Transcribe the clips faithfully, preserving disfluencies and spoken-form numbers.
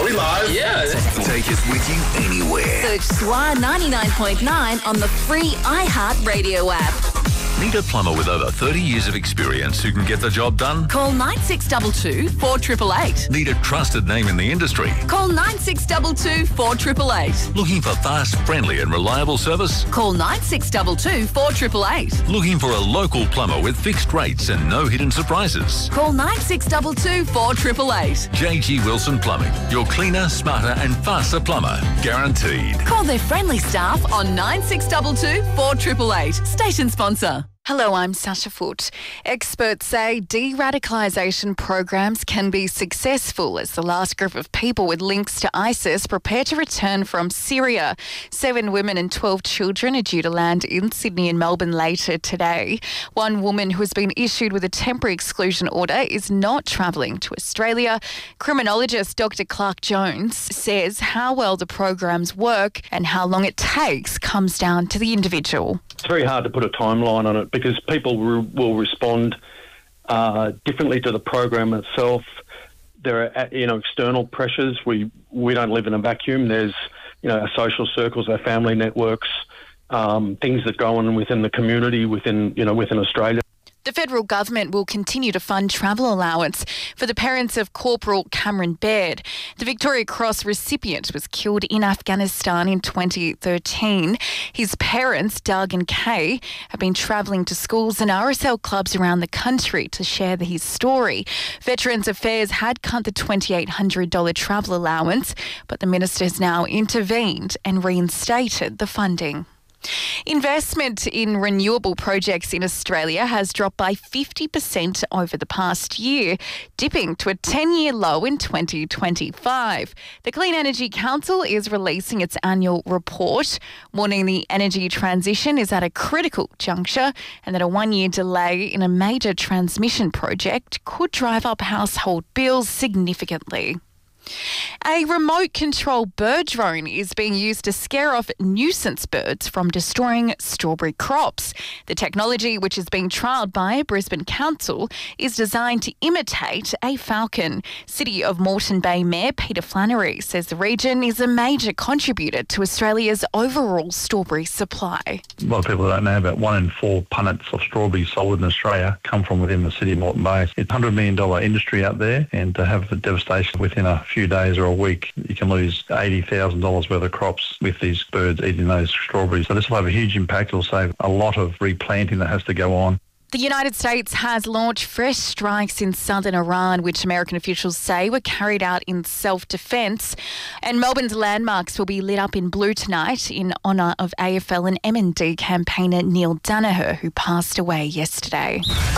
Are we live? Yeah. Take us with you anywhere. Search S W A ninety-nine point nine on the free iHeartRadio app. Need a plumber with over thirty years of experience who can get the job done? Call nine six two two, four eight eight eight. Need a trusted name in the industry? Call nine six two two, four eight eight eight. Looking for fast, friendly and reliable service? Call nine six two two, four eight eight eight. Looking for a local plumber with fixed rates and no hidden surprises? Call nine six two two, four eight eight eight. J G Wilson Plumbing, your cleaner, smarter and faster plumber. Guaranteed. Call their friendly staff on nine six two two, four eight eight eight. Station sponsor. Hello, I'm Sasha Foote. Experts say de-radicalisation programs can be successful as the last group of people with links to ISIS prepare to return from Syria. Seven women and twelve children are due to land in Sydney and Melbourne later today. One woman who has been issued with a temporary exclusion order is not travelling to Australia. Criminologist Doctor Clark Jones says how well the programs work and how long it takes comes down to the individual. It's very hard to put a timeline on it because people re- will respond uh, differently to the program itself. There are, you know, external pressures. We we don't live in a vacuum. There's, you know, our social circles, our family networks, um, things that go on within the community, within, you know, within Australia. The federal government will continue to fund travel allowance for the parents of Corporal Cameron Baird. The Victoria Cross recipient was killed in Afghanistan in twenty thirteen. His parents, Doug and Kay, have been travelling to schools and R S L clubs around the country to share his story. Veterans Affairs had cut the two thousand eight hundred dollars travel allowance, but the minister has now intervened and reinstated the funding. Investment in renewable projects in Australia has dropped by fifty percent over the past year, dipping to a ten-year low in twenty twenty-five. The Clean Energy Council is releasing its annual report, warning the energy transition is at a critical juncture and that a one-year delay in a major transmission project could drive up household bills significantly. A remote control bird drone is being used to scare off nuisance birds from destroying strawberry crops. The technology, which is being trialled by Brisbane Council, is designed to imitate a falcon. City of Moreton Bay Mayor Peter Flannery says the region is a major contributor to Australia's overall strawberry supply. A lot of people don't know about one in four punnets of strawberries sold in Australia come from within the city of Moreton Bay. It's a one hundred million dollars industry out there, and to have the devastation within a few days or a week, you can lose eighty thousand dollars worth of crops with these birds eating those strawberries. So this will have a huge impact. It will save a lot of replanting that has to go on. The United States has launched fresh strikes in southern Iran, which American officials say were carried out in self-defence. And Melbourne's landmarks will be lit up in blue tonight in honour of A F L and M and D campaigner Neil Danaher, who passed away yesterday.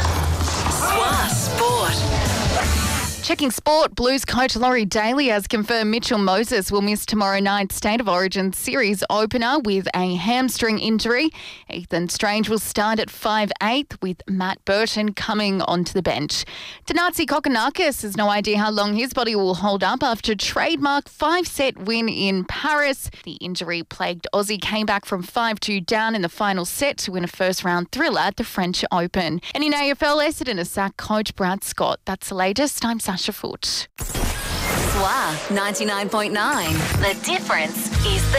S W A Sport. Checking sport, Blues coach Laurie Daly has confirmed Mitchell Moses will miss tomorrow night's State of Origin series opener with a hamstring injury. Ethan Strange will start at five eight with Matt Burton coming onto the bench. Thanasi Kokkinakis has no idea how long his body will hold up after a trademark five-set win in Paris. The injury-plagued Aussie came back from five two down in the final set to win a first-round thriller at the French Open. And in A F L, Essendon has sacked coach Brad Scott. That's the latest. I'm Sasha Foote. S W A ninety-nine point nine. The difference is the